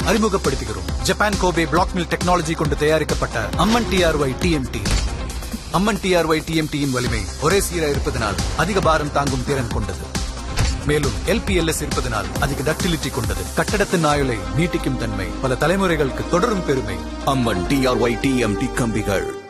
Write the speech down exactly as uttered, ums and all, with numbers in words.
அறிமுகப்படுத்துகிறோம். Japan Kobe black mill technology கொண்டு தயாரிக்கப்பட்ட அம்மன் டிஆர்ஒய் டிஎம்டி. அம்மன் டிஆர்ஒய் டிஎம்டியின் வலிமை ஒரே சீராக இருப்பதனால் அதிக பாரம் தாங்கும் திறன் கொண்டது. மேலும் எல்பிஎல்எஸ் இருப்பதனால் அதிக டக்டிலிட்டி கொண்டது. கட்டடத்தின் ஆயுளை நீட்டிக்கும் தன்மை பல தலைமுறைகளுக்கு தொடரும் பெருமை. அம்மன் டிஆர்ஒய் டிஎம்டி கம்பிகள்.